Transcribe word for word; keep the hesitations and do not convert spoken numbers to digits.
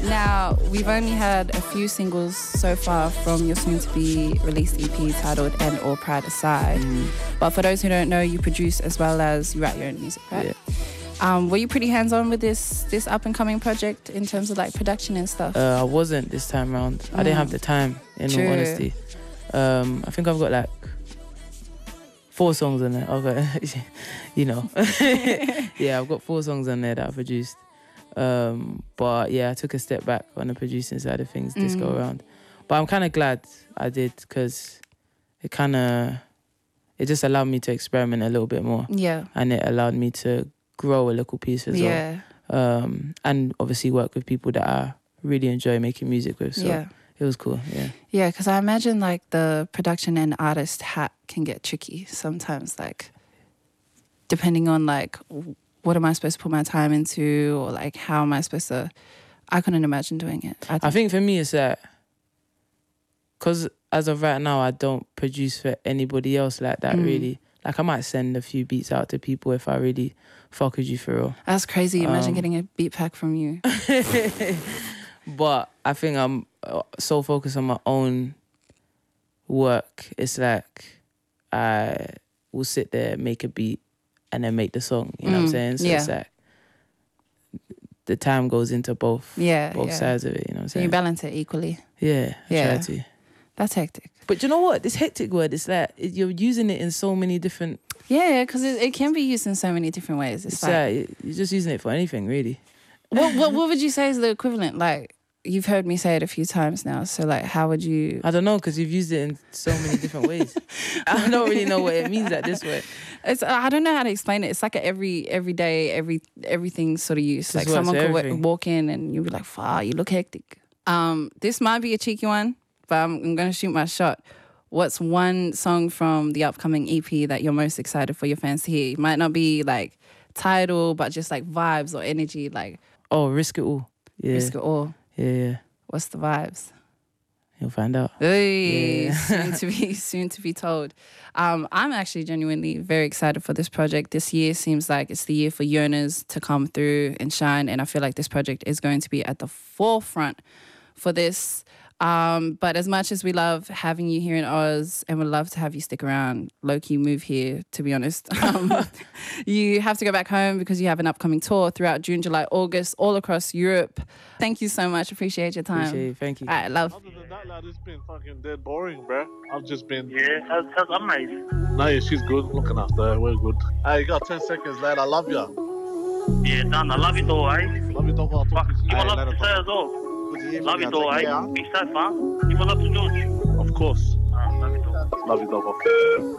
Now, we've only had a few singles so far from your soon-to-be released E P titled And All Pride Aside. Mm. But for those who don't know, you produce as well as you write your own music, right? Yeah. Um, were you pretty hands-on with this this up-and-coming project in terms of like production and stuff? Uh, I wasn't this time around. Mm. I didn't have the time, in True. all honesty. Um, I think I've got like four songs on there. Okay, you know. Yeah, I've got four songs on there that I produced. Um, but yeah, I took a step back on the producing side of things this mm. go around. But I'm kind of glad I did, because it kind of, it just allowed me to experiment a little bit more. Yeah. And it allowed me to grow a little piece as yeah. well. Um, and obviously work with people that I really enjoy making music with. So yeah. it was cool, yeah. Yeah, because I imagine like the production and artist hat can get tricky sometimes, like depending on like what am I supposed to put my time into, or like how am I supposed to, I couldn't imagine doing it. I think, I think for me it's that, because as of right now I don't produce for anybody else like that mm. really. Like I might send a few beats out to people if I really fuck with you for real. That's crazy, imagine um, getting a beat pack from you. But I think I'm so focused on my own work. It's like I will sit there, make a beat, and then make the song. You know mm, what I'm saying? So yeah. it's like the time goes into both, yeah, both yeah. sides of it. You know what I'm saying? You balance it equally. Yeah, I yeah. try to. That's hectic. But you know what? This hectic word, it's like you're using it in so many different... Yeah, because it, it can be used in so many different ways. It's, it's like... like, you're just using it for anything, really. What, what What would you say is the equivalent? Like, you've heard me say it a few times now, so like, how would you... I don't know, because you've used it in so many different ways. I don't really know what it means at this way. It's I don't know how to explain it. It's like a every every day, every everything sort of use. Just like someone could w- walk in and you'd be like, "Wow, you look hectic." Um, this might be a cheeky one, but I'm, I'm going to shoot my shot. What's one song from the upcoming E P that you're most excited for your fans to hear? It might not be like title, but just like vibes or energy. Like oh, Risk It All. Yeah. Risk It All. Yeah, yeah. What's the vibes? You'll find out. Hey, yeah. soon to be soon to be told. Um, I'm actually genuinely very excited for this project. This year seems like it's the year for yearners to come through and shine, and I feel like this project is going to be at the forefront for this. Um, but as much as we love having you here in Oz and would love to have you stick around, low-key move here, to be honest, um, you have to go back home because you have an upcoming tour throughout June, July, August, all across Europe. Thank you so much. Appreciate your time. Appreciate it. Thank you. All right, love. Other than that, lad, it's been fucking dead boring, bro. I've just been... Yeah, how's, how's amazing? No, yeah, she's good. Looking after her. We're good. Hey, you got ten seconds, lad. I love you. Yeah, done. I love you though, eh? Love you, dog. I'll talk to you. You got a lot to say as well. Love you, though, eh? Be safe, huh? You got up to George? Of course. Ah, love you, though. Love you, dog.